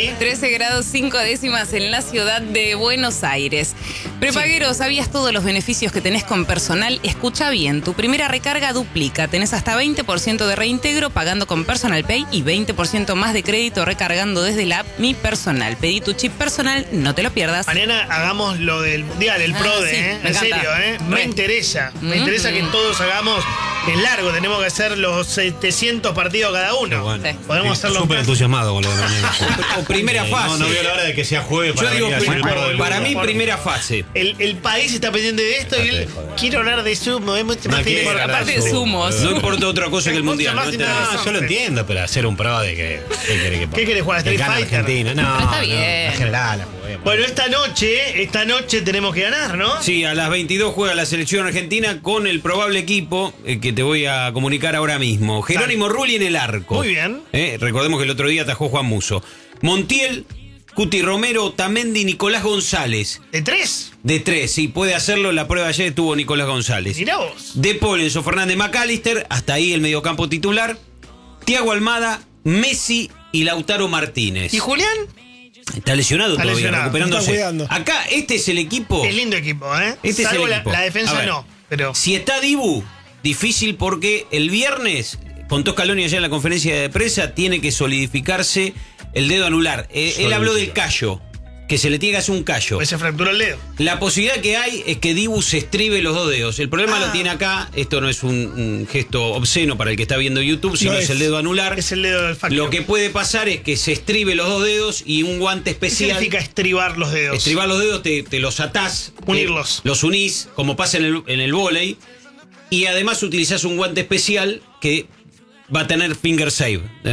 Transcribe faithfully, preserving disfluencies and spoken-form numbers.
Sí. trece grados cinco décimas en la ciudad de Buenos Aires. Prepaguero, sí. ¿Sabías todos los beneficios que tenés con Personal? Escucha bien, tu primera recarga duplica. Tenés hasta veinte por ciento de reintegro pagando con Personal Pay y veinte por ciento más de crédito recargando desde la app Mi Personal. Pedí tu chip personal, no te lo pierdas. Mañana hagamos lo del Mundial, el Ah, PRODE, sí, ¿eh? me En encanta. serio, ¿eh? Me Re. interesa. Me Mm-hmm. interesa que todos hagamos en largo. Tenemos que hacer los setecientos partidos cada uno. Bueno. Sí. Podemos hacerlo en Súper casa. entusiasmado con lo de mañana. O primera Eh, fase. No, no veo la hora de que sea jueves. Yo para digo, venir a hacer el para, gordo del para mundo. mí, Por primera favor. fase. El, el país está pendiente de esto y él quiere hablar de sumo. Es mucho No más quiere interesante. hablar aparte de sumos. No importa otra cosa que el Es mucho mundial. más ¿no? interesante. No, yo lo entiendo, pero hacer un pro de que. ¿Qué querés que ¿Qué querés jugar, que Street gane Fighter? Argentina. No, Pero está no, bien. en general, la juguemos. Bueno, esta noche, esta noche tenemos que ganar, ¿no? Sí, a las veintidós juega la selección argentina con el probable equipo eh, que te voy a comunicar ahora mismo. Jerónimo Rulli en el arco. Muy bien. Eh, recordemos que el otro día atajó Juan Musso. Montiel, Cuti Romero, Otamendi, Nicolás González. ¿De tres? De tres, sí, puede hacerlo. La prueba ayer tuvo Nicolás González. Mirá vos. De Paul, Enzo Fernández, McAllister. Hasta ahí el mediocampo titular. Thiago Almada, Messi y Lautaro Martínez. ¿Y Julián? Está lesionado Está todavía, lesionado. recuperándose. Está cuidando. Acá, este es el equipo. Es lindo equipo, ¿eh? Este es Salvo el la- equipo. La, A defensa ver. no, pero... Si está Dibu, difícil porque el viernes, contó Scaloni ayer en la conferencia de prensa, tiene que solidificarse el dedo anular. Eh, él habló del callo, que se le tiene que hacer un callo. Pues se fracturó el dedo. La posibilidad que hay es que Dibu se estribe los dos dedos. El problema Ah. lo tiene acá. Esto no es un, un gesto obsceno para el que está viendo YouTube, sino No es es. el dedo anular. Es el dedo del factor. Lo que puede pasar es que se estribe los dos dedos y un guante ¿Qué especial. significa estribar los dedos? Estribar los dedos, te, te los atás. Unirlos. eh, los unís, como pasa en el, en el vóley. Y además utilizás un guante especial que va a tener finger save.